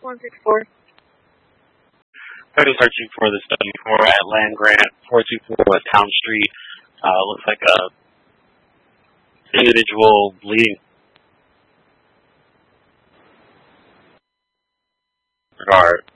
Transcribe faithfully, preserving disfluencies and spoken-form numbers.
one six four. Currently searching for the study for at Land Grant, four two four West Town Street. Uh, looks like a individual bleeding. Regard.